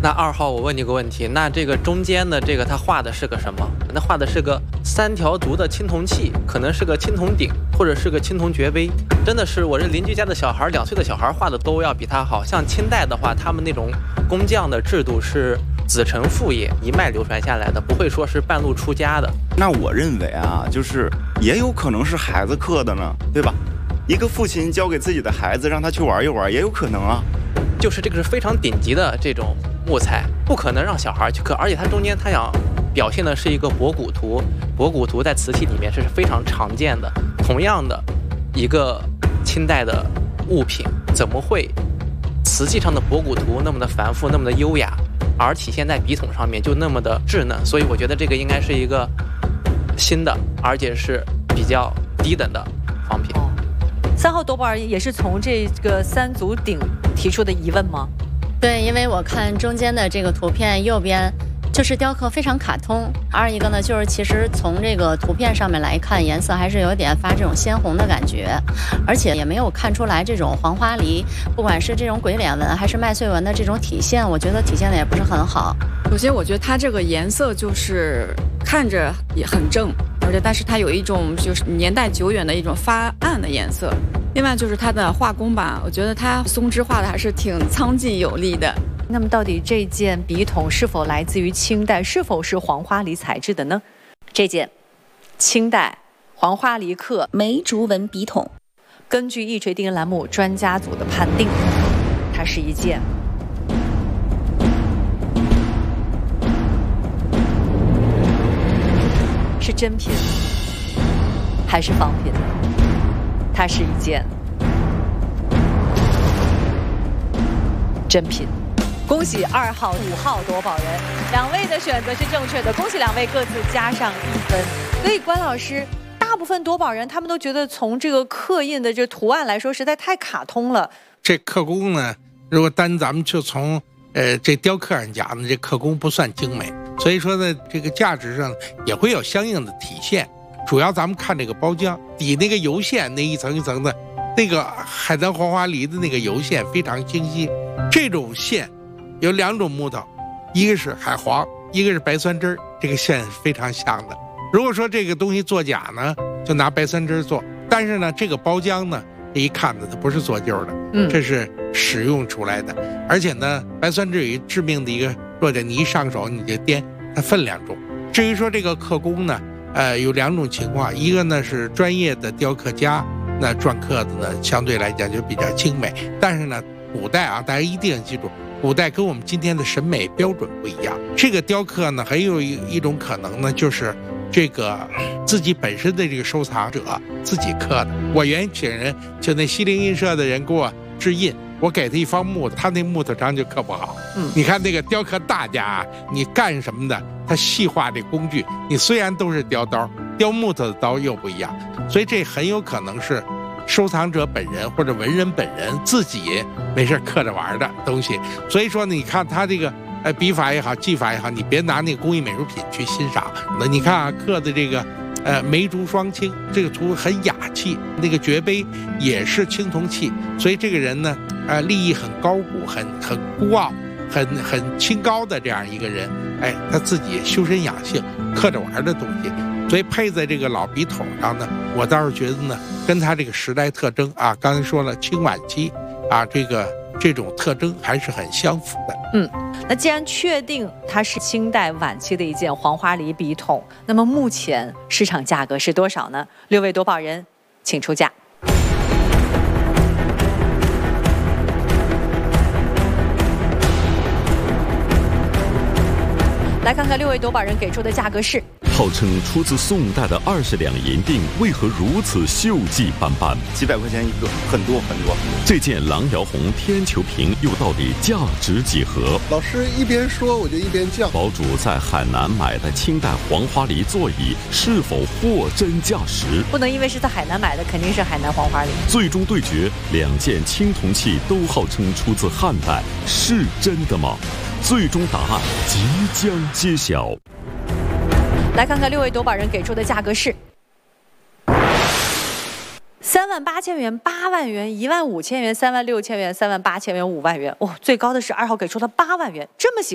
那2号，我问你个问题，那这个中间的这个它画的是个什么？那画的是个3条足的青铜器，可能是个青铜鼎，或者是个青铜爵杯。真的是我这邻居家的小孩，2岁的小孩画的都要比他好。像清代的话，他们那种工匠的制度是子承父业，一脉流传下来的，不会说是半路出家的。 那我认为啊，就是也有可能是孩子刻的呢，对吧？一个父亲交给自己的孩子，让他去玩一玩，也有可能啊。 就是这个是非常顶级的这种木材，不可能让小孩去刻，而且它中间它想表现的是一个博古图，博古图在瓷器里面是非常常见的。同样的一个清代的物品，怎么会瓷器上的博古图那么的繁复，那么的优雅，而体现在笔筒上面就那么的稚嫩？所以我觉得这个应该是一个新的，而且是比较低等的仿品。 3号夺宝人也是从这个3足鼎提出的疑问吗？ 对，因为我看中间的这个图片右边就是雕刻非常卡通，二一个呢就是其实从这个图片上面来看，颜色还是有点发这种鲜红的感觉，而且也没有看出来这种黄花梨，不管是这种鬼脸纹还是麦穗纹的这种体现，我觉得体现的也不是很好。 首先我觉得它这个颜色就是看着也很正，而且但是它有一种就是年代久远的一种发暗的颜色。另外就是它的画工吧，我觉得它松枝画的还是挺苍劲有力的。 那么到底这件笔筒是否来自于清代，是否是黄花梨材质的呢？这件清代黄花梨刻梅竹纹笔筒， 根据一锤定音栏目专家组的判定，它是一件是真品还是仿品？它是一件真品。恭喜2号、5号夺宝人，2位的选择是正确的，恭喜2位各自加上1分。所以关老师，大部分夺宝人他们都觉得从这个刻印的这图案来说，实在太卡通了。 这刻工呢，如果单咱们就从这雕刻上讲呢，这刻工不算精美，所以说呢，这个价值上也会有相应的体现。主要咱们看这个包浆底那个油线，那一层一层的，那个海南黄花梨的那个油线非常清晰。这种线有2种木头，一个是海黄，一个是白酸枝，这个线非常像的。如果说这个东西作假呢，就拿白酸枝做，但是呢，这个包浆呢，一看呢，它不是做旧的，这是使用出来的。而且呢，白酸枝有一致命的一个弱点，你一上手你就掂，它分量重。至于说这个刻工呢，有2种情况，一个呢是专业的雕刻家，那篆刻的呢相对来讲就比较精美，但是呢，古代啊，大家一定要记住，古代跟我们今天的审美标准不一样。这个雕刻呢，还有一种可能呢，就是这个自己本身的这个收藏者自己刻的。我原请人就那西泠印社的人给我制印，我给他一方木头，他那木头章就刻不好。你看那个雕刻大家啊，你干什么的，他细化这工具，你虽然都是雕刀，雕木头的刀又不一样，所以这很有可能是收藏者本人或者文人本人自己没事刻着玩的东西。所以说你看他这个笔法也好，技法也好，你别拿那个工艺美术品去欣赏。那你看啊，刻的这个梅竹双青，这个图很雅气，那个爵杯也是青铜器，所以这个人呢，立意很高古，很孤傲，很清高的这样一个人，他自己修身养性，刻着玩的东西。所以配在这个老笔筒上呢，我倒是觉得呢，跟他这个时代特征啊，刚才说了清晚期啊，这种特征还是很相符的。 那既然确定它是清代晚期的一件黄花梨笔筒，那么目前市场价格是多少呢？6位夺宝人，请出价。来看看6位夺宝人给出的价格是。 号称出自宋代的20两银锭，为何如此锈迹斑斑？ 几百块钱一个，很多很多。 这件郎窑红天球瓶又到底价值几何？ 老师一边说我就一边叫。 堡主在海南买的清代黄花梨座椅是否货真价实？ 不能因为是在海南买的，肯定是海南黄花梨。 最终对决，2件青铜器都号称出自汉代，是真的吗？最终答案即将揭晓。 来看看6位夺宝人给出的价格是38000元、8万元、15000元、36000元、38000元、5万元。最高的是2号给出了8万元，这么喜欢。